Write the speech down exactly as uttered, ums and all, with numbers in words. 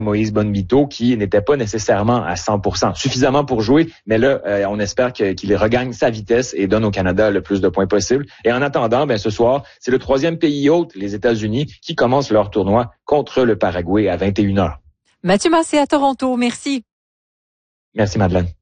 Moïse Bonbito, qui n'était pas nécessairement à cent pour cent, suffisamment pour jouer, mais là, euh, on espère que, qu'il regagne sa vitesse et donne au Canada le plus de points possible. Et en attendant, ben ce soir, c'est le troisième pays hôte, les États-Unis, qui commence leur tournoi contre le Paraguay à vingt et une heures. Mathieu Massé à Toronto, merci. Merci Madeleine.